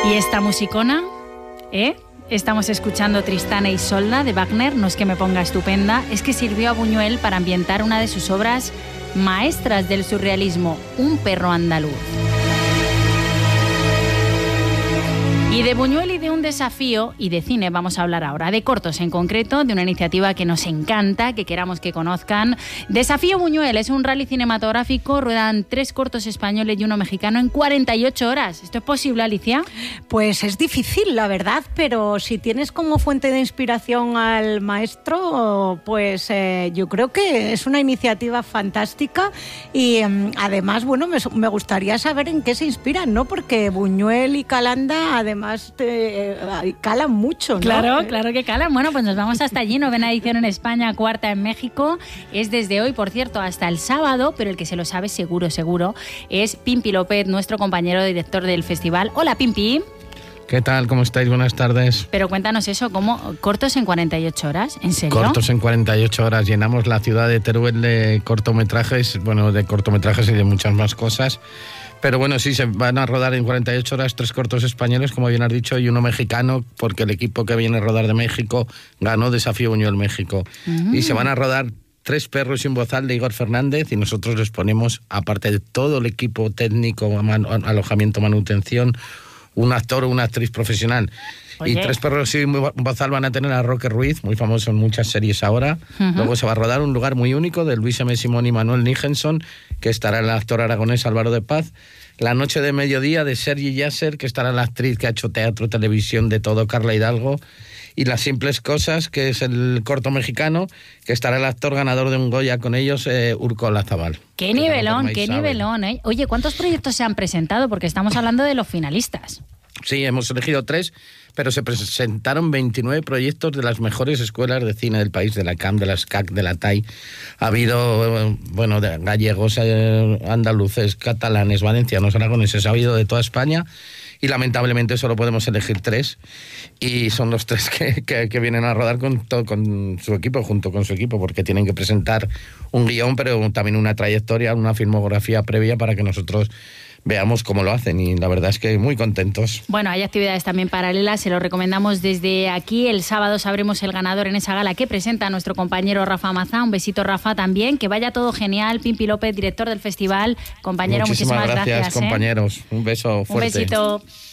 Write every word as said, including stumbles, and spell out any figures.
¿Y esta musicona? ¿Eh? Estamos escuchando Tristana e Isolda de Wagner, no es que me ponga estupenda, es que sirvió a Buñuel para ambientar una de sus obras maestras del surrealismo, Un perro andaluz. Y de Buñuel y de un desafío, y de cine vamos a hablar ahora, de cortos en concreto, de una iniciativa que nos encanta, que queramos que conozcan. Desafío Buñuel es un rally cinematográfico, ruedan tres cortos españoles y uno mexicano en cuarenta y ocho horas. ¿Esto es posible, Alicia? Pues es difícil, la verdad, pero si tienes como fuente de inspiración al maestro, pues eh, yo creo que es una iniciativa fantástica y eh, además, bueno, me, me gustaría saber en qué se inspiran, ¿no? Porque Buñuel y Calanda, además, Además, te, eh, calan mucho, ¿no? Claro, claro que calan. Bueno, pues nos vamos hasta allí. Novena edición en España, cuarta en México. Es desde hoy, por cierto, hasta el sábado, pero el que se lo sabe seguro, seguro, es Pimpi López, nuestro compañero director del festival. Hola, Pimpi. ¿Qué tal? ¿Cómo estáis? Buenas tardes. Pero cuéntanos eso, ¿cómo? ¿Cortos en cuarenta y ocho horas? ¿En serio? Cortos en cuarenta y ocho horas. Llenamos la ciudad de Teruel de cortometrajes, bueno, de cortometrajes y de muchas más cosas. Pero bueno, sí, se van a rodar en cuarenta y ocho horas tres cortos españoles, como bien has dicho, y uno mexicano, porque el equipo que viene a rodar de México ganó Desafío Buñuel México. Uh-huh. Y se van a rodar Tres perros y un bozal de Igor Fernández, y nosotros les ponemos, aparte de todo el equipo técnico, alojamiento, manutención, un actor o una actriz profesional. Oye. Y Tres perros y un bozal van a tener a Roque Ruiz, muy famoso en muchas series ahora. Uh-huh. Luego se va a rodar Un lugar muy único de Luis M. Simón y Manuel Nijenson, que estará el actor aragonés Álvaro de Paz. La noche de mediodía de Sergi Yasser, que estará la actriz que ha hecho teatro, televisión, de todo, Carla Hidalgo. Y Las simples cosas, que es el corto mexicano, que estará el actor ganador de un Goya con ellos, eh, Urkola Zabal. ¡Qué nivelón, qué nivelón! ¿eh? Oye, ¿cuántos proyectos se han presentado? Porque estamos hablando de los finalistas. Sí, hemos elegido tres, pero se presentaron veintinueve proyectos de las mejores escuelas de cine del país, de la C A M, de la S C A C, de la T A I. Ha habido, bueno, de gallegos, eh, andaluces, catalanes, valencianos, aragoneses, ha habido de toda España. Y lamentablemente solo podemos elegir tres, y son los tres que, que, que vienen a rodar con, todo, con su equipo, junto con su equipo, porque tienen que presentar un guión, pero también una trayectoria, una filmografía previa para que nosotros veamos cómo lo hacen, y la verdad es que muy contentos. Bueno, hay actividades también paralelas, se lo recomendamos desde aquí. El sábado sabremos el ganador en esa gala que presenta nuestro compañero Rafa Mazá. Un besito, Rafa, también. Que vaya todo genial. Pimpi López, director del festival. Compañero, muchísimas, muchísimas gracias, gracias compañeros. ¿eh? Un beso fuerte. Un besito.